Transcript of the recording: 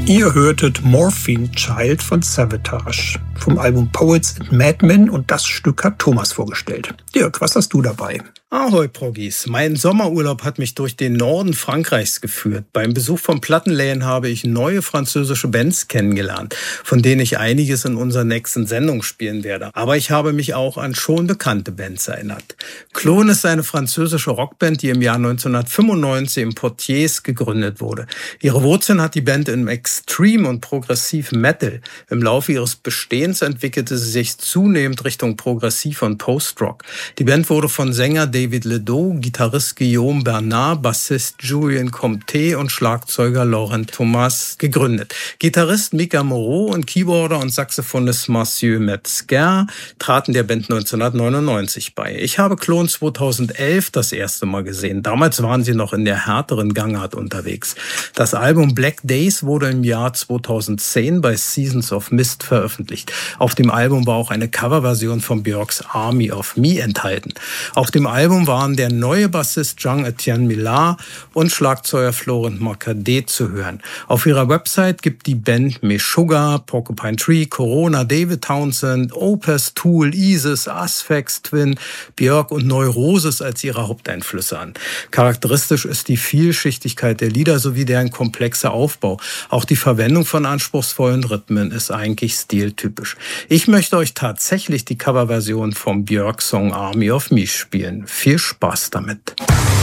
Ihr hörtet Morphine Child von Savatage vom Album Poets and Madmen und das Stück hat Thomas vorgestellt. Dirk, was hast du dabei? Ahoi Proggis, mein Sommerurlaub hat mich durch den Norden Frankreichs geführt. Beim Besuch von Plattenläden habe ich neue französische Bands kennengelernt, von denen ich einiges in unserer nächsten Sendung spielen werde. Aber ich habe mich auch an schon bekannte Bands erinnert. Clone ist eine französische Rockband, die im Jahr 1995 in Poitiers gegründet wurde. Ihre Wurzeln hat die Band im Extreme und Progressive Metal. Im Laufe ihres Bestehens entwickelte sie sich zunehmend Richtung Progressiv und Post-Rock. Die Band wurde von Sänger David Ledoux, Gitarrist Guillaume Bernard, Bassist Julien Comté und Schlagzeuger Laurent Thomas gegründet. Gitarrist Mika Moreau und Keyboarder und Saxophonist Mathieu Metzger traten der Band 1999 bei. Ich habe Clone 2011 das erste Mal gesehen. Damals waren sie noch in der härteren Gangart unterwegs. Das Album Black Days wurde im Jahr 2010 bei Seasons of Mist veröffentlicht. Auf dem Album war auch eine Coverversion von Björks Army of Me enthalten. Auf dem Album waren der neue Bassist Jean-Etienne Millard und Schlagzeuger Florent Marcadet zu hören. Auf ihrer Website gibt die Band Meshuggah, Porcupine Tree, Corona, David Townsend, Opus, Tool, Isis, Asphyx Twin, Björk und Neurosis als ihre Haupteinflüsse an. Charakteristisch ist die Vielschichtigkeit der Lieder sowie deren komplexer Aufbau. Auch die Verwendung von anspruchsvollen Rhythmen ist eigentlich stiltypisch. Ich möchte euch tatsächlich die Coverversion vom Björk-Song Army of Me spielen. Viel Spaß damit.